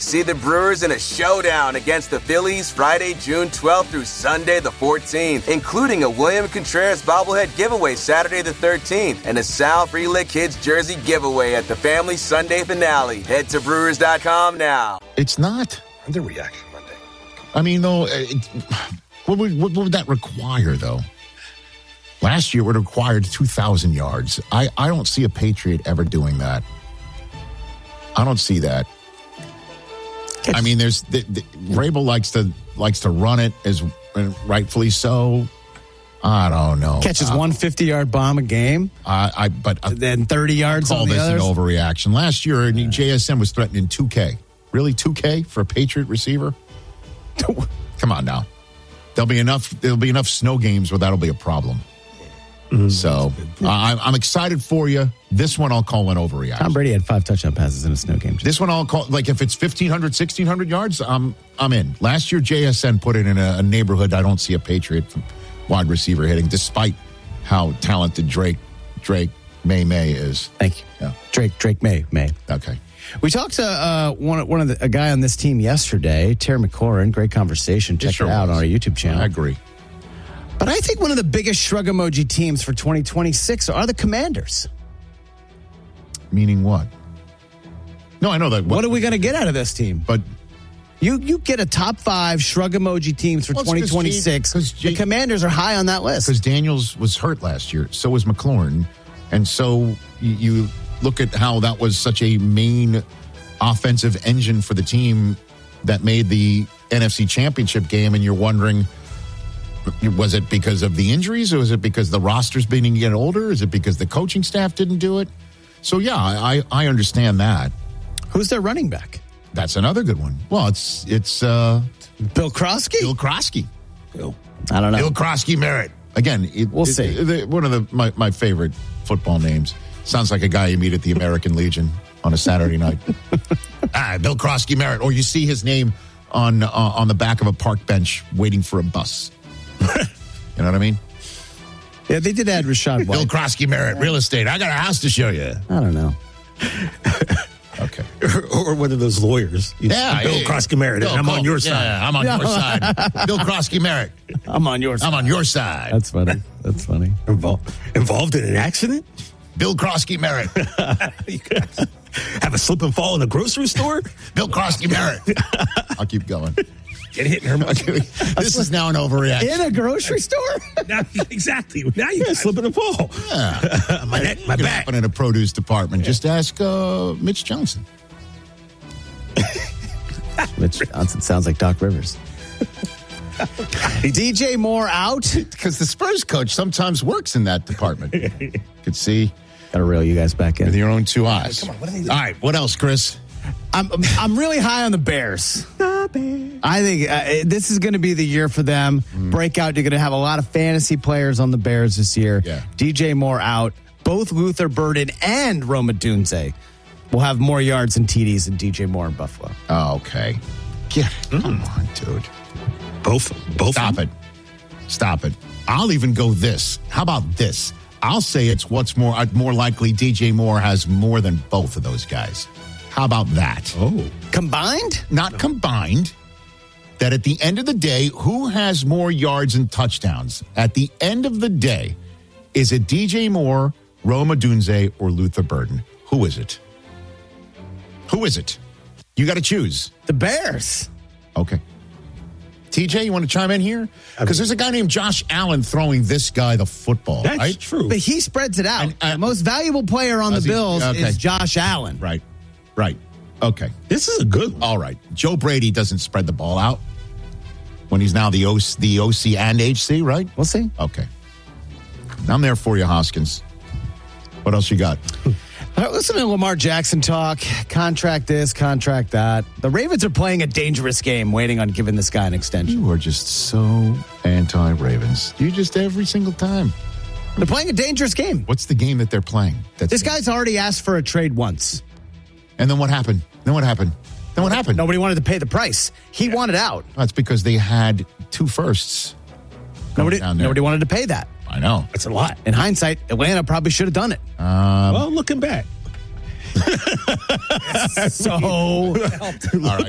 See the Brewers in a showdown against the Phillies Friday, June 12th through Sunday the 14th, including a William Contreras bobblehead giveaway Saturday the 13th and a Sal Frelick Kids jersey giveaway at the family Sunday finale. Head to Brewers.com now. It's not. Underreaction Monday. I mean, though, what would that require, though? Last year, it required 2,000 yards. I don't see a Patriot ever doing that. I don't see that. I mean, there's Vrabel likes to run it, as rightfully so. I don't know. Catches 150-yard bomb a game. But then 30 yards on the others. Call this an overreaction. Last year, JSN was threatening 2K. Really, 2K for a Patriot receiver? Come on now. There'll be enough snow games where that'll be a problem. Mm-hmm. So I'm excited for you. This one I'll call an overreaction. Tom Brady had 5 touchdown passes in a snow game. This one I'll call, like, if it's 1,500, 1,600 yards, I'm in. Last year, JSN put it in a neighborhood I don't see a Patriot wide receiver hitting, despite how talented Drake May is. Thank you. Yeah. Drake May. Okay. We talked to a guy on this team yesterday, Terry McLaurin. Great conversation. Check it out on our YouTube channel. I agree. But I think one of the biggest shrug emoji teams for 2026 are the Commanders. Meaning what? No, I know that. What are we going to get out of this team? But you get a top 5 shrug emoji teams for 2026. The Commanders are high on that list. Because Daniels was hurt last year. So was McLaurin. And so you look at how that was such a main offensive engine for the team that made the NFC Championship game, and you're wondering, was it because of the injuries, or was it because the roster's beginning to get older? Is it because the coaching staff didn't do it? So, yeah, I understand that. Who's their running back? That's another good one. Well, it's Bill Krosky? Bill Krosky. I don't know. Bill Krosky Merritt. Again, we'll see. One of my favorite football names. Sounds like a guy you meet at the American Legion on a Saturday night. Bill Krosky Merritt. Or you see his name on the back of a park bench waiting for a bus. You know what I mean? Yeah, they did add Rashad White. Bill Krosky Merritt, real estate. I got a house to show you. I don't know. Okay. Or one of those lawyers. Bill Krosky Merritt. I'm on your side. Yeah, I'm on your side. Bill Krosky Merritt. I'm on your side. I'm on your side. That's funny. Involved in an accident? Bill Krosky Merritt. Have a slip and fall in a grocery store? Bill Krosky Merritt. I'll keep going. Get hit in her mouth. This is now an overreaction. In a grocery store? Exactly. Now you got slip and fall. Yeah. my back. In a produce department. Yeah. Just ask Mitch Johnson. Mitch Johnson sounds like Doc Rivers. DJ Moore out? Because the Spurs coach sometimes works in that department. Could see. Got to reel you guys back in. With your own 2 eyes. Come on, what are they doing? All right, what else, Chris? I'm really high on the Bears. I think this is going to be the year for them. Breakout. You're going to have a lot of fantasy players on the Bears this year. Yeah. DJ Moore out. Both Luther Burden and Rome Odunze will have more yards and TDs than DJ Moore in Buffalo. Oh, okay. Yeah, come on, dude. Both. Stop it. I'll even go this. How about this? I'll say it's what's more likely DJ Moore has more than both of those guys. How about that? Oh. Combined? Not combined. That at the end of the day, who has more yards and touchdowns? At the end of the day, is it DJ Moore, Rome Odunze, or Luther Burden? Who is it? You got to choose. The Bears. Okay. TJ, you want to chime in here? Because there's a guy named Josh Allen throwing this guy the football. That's right? true. But he spreads it out. The most valuable player on the Bills is Josh Allen. Right. Okay. This is a good one. All right. Joe Brady doesn't spread the ball out when he's now the OC and HC, right? We'll see. Okay. I'm there for you, Hoskins. What else you got? Listen to Lamar Jackson talk. Contract this, contract that. The Ravens are playing a dangerous game, waiting on giving this guy an extension. You are just so anti-Ravens. You just every single time. They're playing a dangerous game. What's the game that they're playing? This guy's already asked for a trade once. And then what happened? What happened? Nobody wanted to pay the price. He wanted out. That's because they had 2 firsts. Nobody wanted to pay that. I know. That's a lot. In hindsight, Atlanta probably should have done it. Well, looking back. So, all right.